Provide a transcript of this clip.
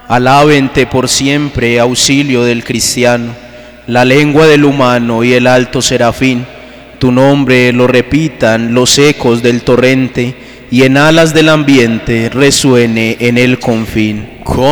Alábente por siempre, auxilio del cristiano, la lengua del humano y el alto serafín. Tu nombre lo repitan los ecos del torrente, y en alas del ambiente resuene en el confín.